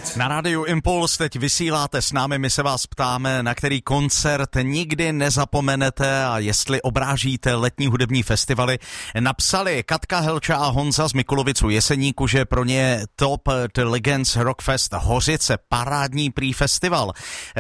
Na rádiu Impuls teď vysíláte s námi, my se vás ptáme, na který koncert nikdy nezapomenete a jestli obrážíte letní hudební festivaly. Napsali Katka Helča a Honza z Mikulovic u Jeseníku, že pro ně Top The Legends Rockfest Hořice parádní prý festival.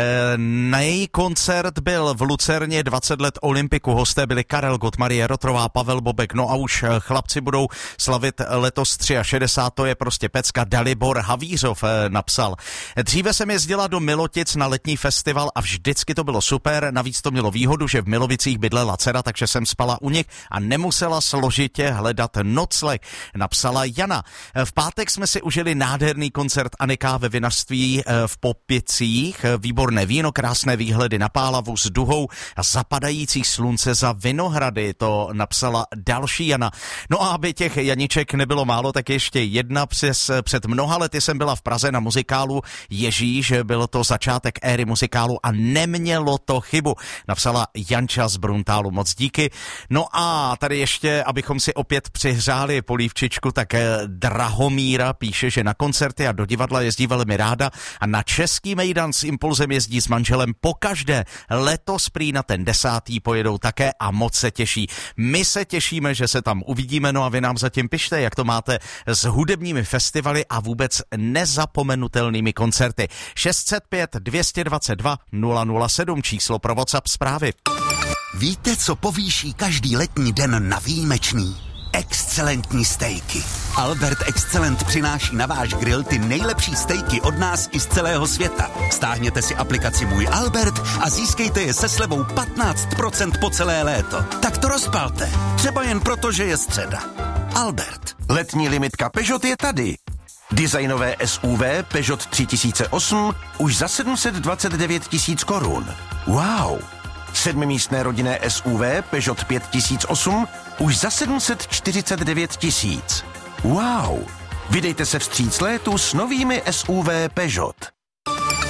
Na její koncert byl v Lucerně 20 let Olympiku. Hosté byli Karel Gott, Marie Rotrová, Pavel Bobek, no a už chlapci budou slavit letos 63, to je prostě pecka. Dalibor Havířov napsal. Dříve jsem jezdila do Milotic na letní festival a vždycky to bylo super, navíc to mělo výhodu, že v Milovicích bydlela dcera, takže jsem spala u nich a nemusela složitě hledat nocleh, napsala Jana. V pátek jsme si užili nádherný koncert Anika ve vinařství v Popicích, výborné víno, krásné výhledy na Pálavu s duhou a zapadající slunce za Vinohrady, to napsala další Jana. No a aby těch Janiček nebylo málo, tak ještě jedna. Před mnoha lety jsem byla v Praze na muzikálu Ježíš, byl to začátek éry muzikálu a nemělo to chybu, napsala Janča z Bruntálu, moc díky. No a tady ještě, abychom si opět přihřáli polívčičku, tak Drahomíra píše, že na koncerty a do divadla jezdí velmi ráda a na Český mejdan s Impulzem jezdí s manželem pokaždé. Letos prý na ten 10. pojedou také a moc se těší. My se těšíme, že se tam uvidíme, no a vy nám zatím pište, jak to máte s hudebními festivaly a vůbec nezapomenutelnými koncerty. 605 222 007 číslo pro WhatsApp zprávy. Víte, co povýší každý letní den na výjimečný? Excelentní stejky. Albert Excellent přináší na váš grill ty nejlepší stejky od nás i z celého světa. Stáhněte si aplikaci Můj Albert a získejte je se slevou 15% po celé léto. Tak to rozpalte. Třeba jen proto, že je středa. Albert. Letní limitka Peugeot je tady. Designové SUV Peugeot 3008 už za 729 000 korun. Wow! 7místné rodinné SUV Peugeot 5008 už za 749 000. Wow! Vydejte se vstříc létu s novými SUV Peugeot.